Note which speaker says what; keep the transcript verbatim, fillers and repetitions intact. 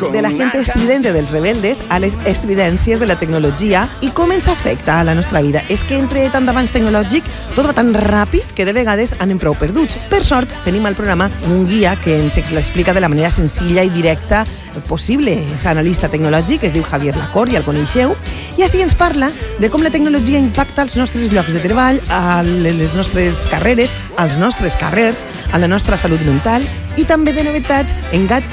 Speaker 1: de la gent estridente dels rebeldes a les estridències de la tecnologia i com ens afecta a la nostra vida. És que entre tant d'avanç tecnològic tot va tan ràpid que de vegades anem prou perduts. Per sort, tenim al programa un guia que ens l'explica de la manera senzilla i directa possible. És analista tecnològic, es diu Javier Lacor, ja el coneixeu, i així ens parla de com la tecnologia impacta als nostres llocs de treball, a les nostres carreres, als nostres carrers, a la nostra salut mental i també de novetats en gadgets